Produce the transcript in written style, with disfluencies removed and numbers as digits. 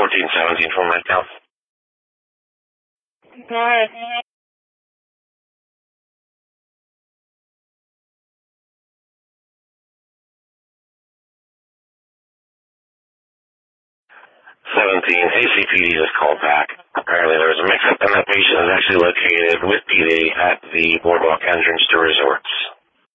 1417 from my account. Alright. 17, ACPD just called back. Apparently there was a mix-up and that patient is actually located with PD at the Boardwalk entrance to Resorts.